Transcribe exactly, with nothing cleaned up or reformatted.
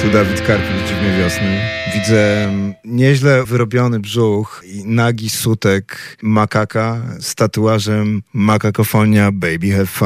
Tu Dawid Karpiuk z Dziwnej Wiosny. Widzę nieźle wyrobiony brzuch i nagi sutek makaka z tatuażem Makakofonia Baby Have Fun.